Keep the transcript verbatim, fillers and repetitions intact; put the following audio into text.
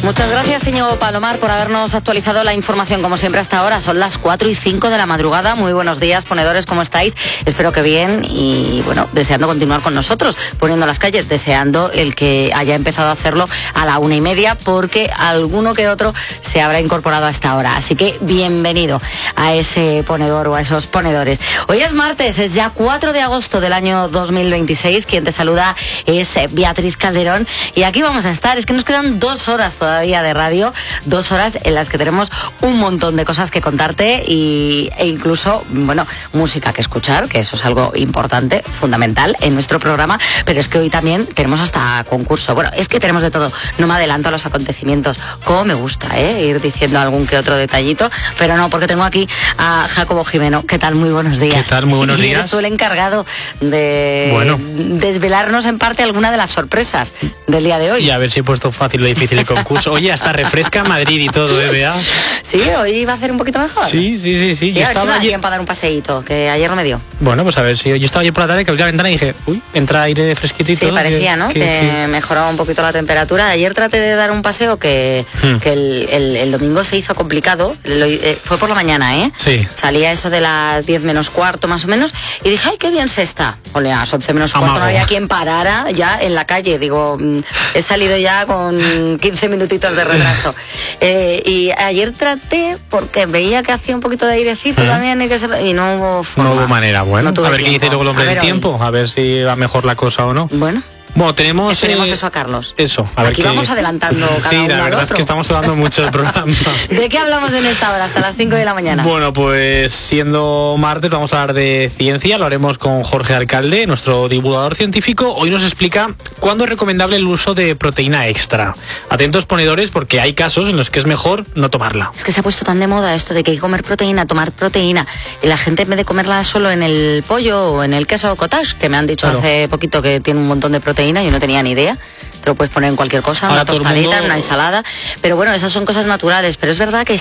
Muchas gracias, Íñigo Palomar, por habernos actualizado la información, como siempre, hasta ahora. Son las cuatro y cinco de la madrugada. Muy buenos días, ponedores, ¿cómo estáis? Espero que bien y, bueno, deseando continuar con nosotros, poniendo las calles, deseando el que haya empezado a hacerlo a la una y media, porque alguno que otro se habrá incorporado a esta hora. Así que bienvenido a ese ponedor o a esos ponedores. Hoy es martes, es ya cuatro de agosto del año dos mil veintiséis. Quien te saluda es Beatriz Calderón. Y aquí vamos a estar. Es que nos quedan dos horas todavía de radio, dos horas en las que tenemos un montón de cosas que contarte y, e incluso, bueno, música que escuchar, que eso es algo importante, fundamental en nuestro programa, pero es que hoy también tenemos hasta concurso. Bueno, es que tenemos de todo. No me adelanto a los acontecimientos. Cómo me gusta, ¿eh? Ir diciendo algún que otro detallito, pero no, porque tengo aquí a Jacobo Jimeno. ¿Qué tal? Muy buenos días. ¿Qué tal? Muy buenos días. Y eres tú el encargado de bueno. desvelarnos en parte alguna de las sorpresas del día de hoy. Y a ver si he puesto fácil o difícil el concurso. Oye, hasta refresca Madrid y todo, ¿eh, Bea? Sí, hoy va a hacer un poquito mejor. Sí, sí, sí, sí. sí Yo a ver estaba si me da ayer... tiempo para dar un paseíto, que ayer no me dio. Bueno, pues a ver si yo estaba ayer por la tarde que abrí la ventana y dije, uy, entra aire fresquito y sí, todo. parecía, que, ¿no? Que, que, que mejoraba un poquito la temperatura. Ayer traté de dar un paseo que, hmm. que el, el, el domingo se hizo complicado. Lo, eh, fue por la mañana, ¿eh? Sí. Salía eso de las diez menos cuarto más o menos y dije, ay, qué bien se está. Ole, a las once menos cuarto no había quien parara ya en la calle. Digo, he salido ya con quince minutitos de retraso. Eh, y ayer traté, porque veía que hacía un poquito de airecito uh-huh. también y, que se, y no hubo forma. No hubo manera, bueno. No a ver tiempo. qué dice luego el hombre del tiempo, hoy. A ver si va mejor la cosa o no. Bueno. Bueno, tenemos... Tenemos eh, eso a Carlos. Eso, a ver Aquí qué... vamos adelantando cada sí, uno la al verdad otro. es que estamos tocando mucho el programa. ¿De qué hablamos en esta hora? Hasta las cinco de la mañana. Bueno, pues siendo martes vamos a hablar de ciencia. Lo haremos con Jorge Alcalde, nuestro divulgador científico. Hoy nos explica cuándo es recomendable el uso de proteína extra. Atentos ponedores, porque hay casos en los que es mejor no tomarla. Es que se ha puesto tan de moda esto de que hay que comer proteína, tomar proteína. Y la gente, en vez de comerla solo en el pollo o en el queso cottage, que me han dicho claro. hace poquito que tiene un montón de proteína, yo no tenía ni idea. Te lo puedes poner en cualquier cosa, Ahora una tostadita, mundo... en una ensalada. Pero bueno, esas son cosas naturales. Pero es verdad que